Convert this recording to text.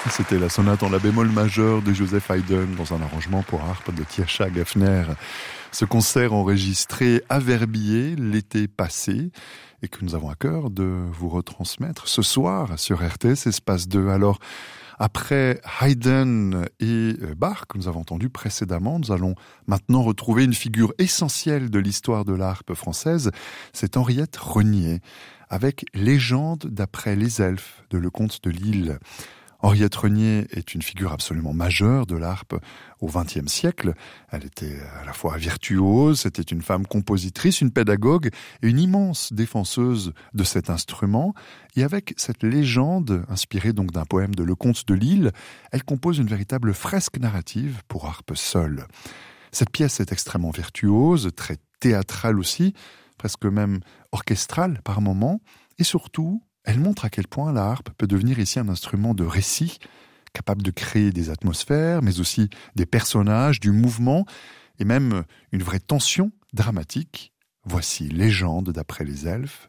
C'était la sonate en la bémol majeur de Joseph Haydn dans un arrangement pour harpe de Tircha Gaffner. Ce concert enregistré à Verbier l'été passé et que nous avons à cœur de vous retransmettre ce soir sur RTS Espace 2. Alors, après Haydn et Bach, que nous avons entendu précédemment, nous allons maintenant retrouver une figure essentielle de l'histoire de la harpe française, c'est Henriette Renier, avec Légende d'après les elfes de Lecomte de Lille. Henriette Renier est une figure absolument majeure de l'harpe au XXe siècle. Elle était à la fois virtuose, c'était une femme compositrice, une pédagogue et une immense défenseuse de cet instrument. Et avec cette légende, inspirée donc d'un poème de Lecomte de Lille, elle compose une véritable fresque narrative pour harpe seule. Cette pièce est extrêmement virtuose, très théâtrale aussi, presque même orchestrale par moments, et surtout, elle montre à quel point la harpe peut devenir ici un instrument de récit, capable de créer des atmosphères, mais aussi des personnages, du mouvement, et même une vraie tension dramatique. Voici Légende d'après les elfes